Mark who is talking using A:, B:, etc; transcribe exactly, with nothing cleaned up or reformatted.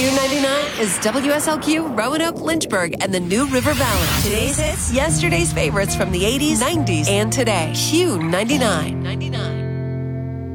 A: Q ninety-nine is W S L Q, Roanoke, Lynchburg, and the New River Valley. Today's hits, yesterday's favorites from the eighties, nineties, and today. Q ninety-nine.